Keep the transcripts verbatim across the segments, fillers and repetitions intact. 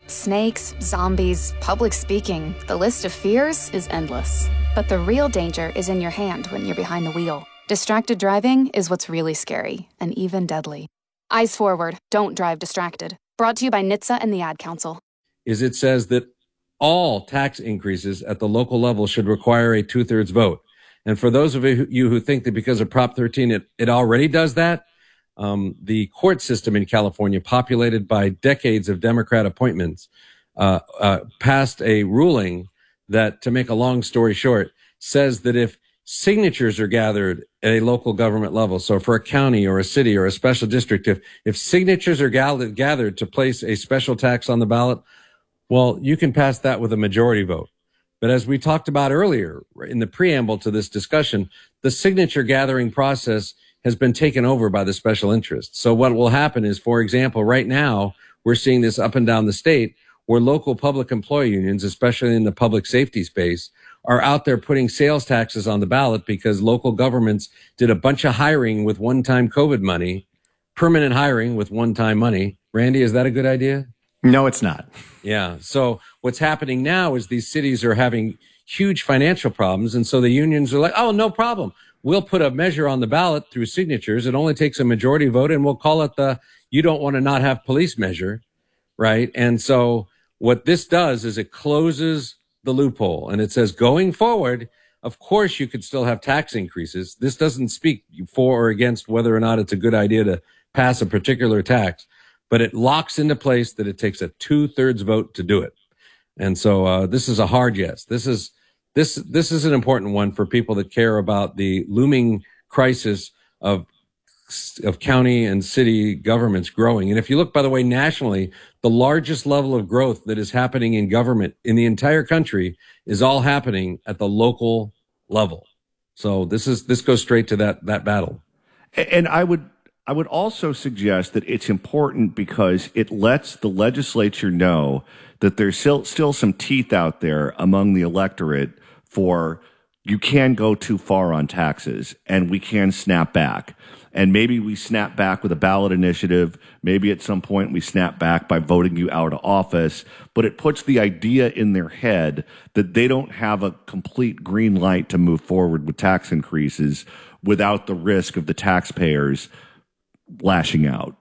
Snakes, zombies, public speaking, the list of fears is endless. But the real danger is in your hand when you're behind the wheel. Distracted driving is what's really scary and even deadly. Eyes forward, don't drive distracted. Brought to you by N H T S A and the Ad Council. Is it says that all tax increases at the local level should require a two-thirds vote. And for those of you who think that because of Prop thirteen, it, it already does that, um, the court system in California, populated by decades of Democrat appointments, uh, uh, passed a ruling that, to make a long story short, says that if signatures are gathered at a local government level, so for a county or a city or a special district, if, if signatures are gathered, gathered to place a special tax on the ballot, well, you can pass that with a majority vote. But as we talked about earlier in the preamble to this discussion, the signature gathering process has been taken over by the special interests. So what will happen is, for example, right now, we're seeing this up and down the state where local public employee unions, especially in the public safety space, are out there putting sales taxes on the ballot because local governments did a bunch of hiring with one-time COVID money, permanent hiring with one-time money. Randy, is that a good idea? No, it's not. Yeah. So what's happening now is these cities are having huge financial problems. And so the unions are like, oh, no problem. We'll put a measure on the ballot through signatures. It only takes a majority vote, and we'll call it the you don't want to not have police measure. Right. And so what this does is it closes the loophole, and it says going forward, of course, you could still have tax increases. This doesn't speak for or against whether or not it's a good idea to pass a particular tax, but it locks into place that it takes a two thirds vote to do it. And so uh, this is a hard yes. This is this this is an important one for people that care about the looming crisis of of county and city governments growing. And if you look, by the way, nationally, the largest level of growth that is happening in government in the entire country is all happening at the local level. So this is this goes straight to that that battle. And I would I would also suggest that it's important because it lets the legislature know that there's still, still some teeth out there among the electorate for you can go too far on taxes and we can snap back. And maybe we snap back with a ballot initiative. Maybe at some point we snap back by voting you out of office. But it puts the idea in their head that they don't have a complete green light to move forward with tax increases without the risk of the taxpayers lashing out.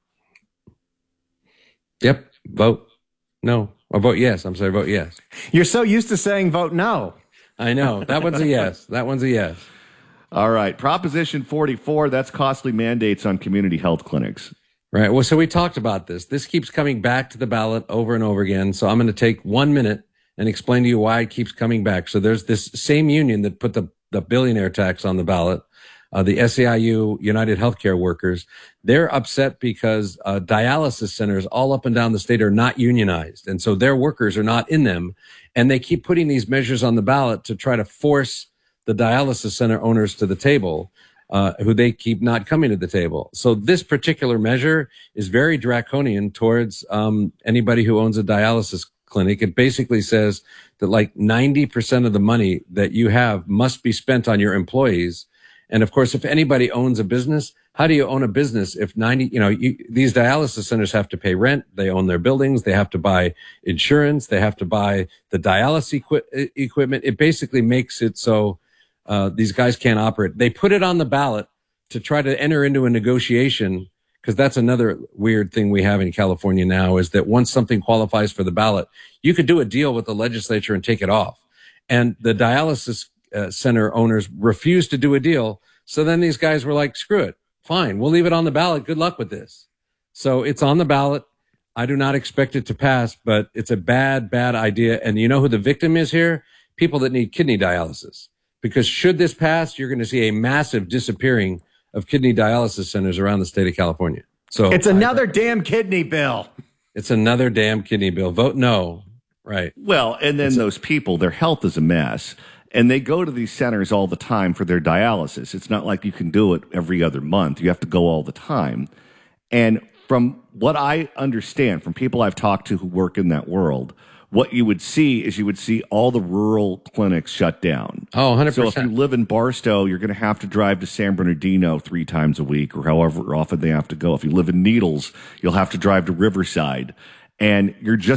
Yep. Vote no. Or vote yes. I'm sorry, vote yes. You're so used to saying vote no. I know. That one's a yes. That one's a yes. All right. Proposition forty-four, that's costly mandates on community health clinics. Right. Well, so we talked about this. This keeps coming back to the ballot over and over again. So I'm going to take one minute and explain to you why it keeps coming back. So there's this same union that put the, the billionaire tax on the ballot. Uh, the S E I U, United Healthcare Workers, they're upset because uh, dialysis centers all up and down the state are not unionized. And so their workers are not in them. And they keep putting these measures on the ballot to try to force the dialysis center owners to the table, uh, who they keep not coming to the table. So this particular measure is very draconian towards um, anybody who owns a dialysis clinic. It basically says that like ninety percent of the money that you have must be spent on your employees. And of course, if anybody owns a business, how do you own a business if ninety, you know, you, these dialysis centers have to pay rent, they own their buildings, they have to buy insurance, they have to buy the dialysis equi- equipment. It basically makes it so uh, these guys can't operate. They put it on the ballot to try to enter into a negotiation, because that's another weird thing we have in California now, is that once something qualifies for the ballot, you could do a deal with the legislature and take it off. And the dialysis Uh, center owners refused to do a deal. So then these guys were like, screw it. Fine. We'll leave it on the ballot. Good luck with this. So it's on the ballot. I do not expect it to pass, but it's a bad, bad idea. And you know who the victim is here? People that need kidney dialysis. Because should this pass, you're going to see a massive disappearing of kidney dialysis centers around the state of California. So it's another I, damn kidney bill. It's another damn kidney bill. Vote no. Right. Well, and then it's those people, their health is a mess. And they go to these centers all the time for their dialysis. It's not like you can do it every other month. You have to go all the time. And from what I understand from people I've talked to who work in that world, what you would see is you would see all the rural clinics shut down. Oh, one hundred percent. So if you live in Barstow, you're going to have to drive to San Bernardino three times a week or however often they have to go. If you live in Needles, you'll have to drive to Riverside. And you're just